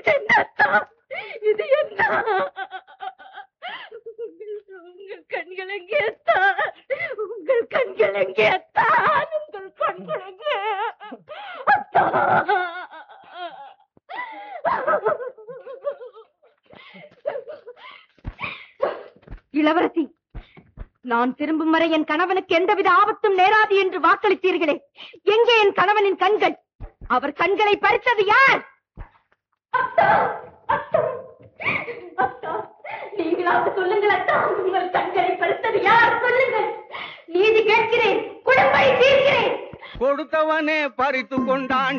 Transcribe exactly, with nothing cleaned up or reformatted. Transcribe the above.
இது என்ன அத்தா? இது என்ன? உங்கள் கண்கள் எங்கே அத்தா? உங்கள் கண்கள் எங்கே அத்தா? உங்கள் கண்கள் எங்கே அத்தா? இளவரசி, நான் திரும்பும் வரை என் கணவனுக்கு எந்தவித ஆபத்தும் நேராது என்று வாக்களித்தீர்களே, எங்கே என் கணவனின் கண்கள்? அவர் கண்களை பறித்தது யார்? அத்தா, அத்தா, அத்தா, நீங்களாவது சொல்லுங்கள் அத்தா, உங்கள் கண்களை பறித்தது யார்? சொல்லுங்கள், நீதி கேட்கிறேன், குடும்பத்தை தீர்க்கிறேன். கொடுத்தவனே பறித்து கொண்டான்.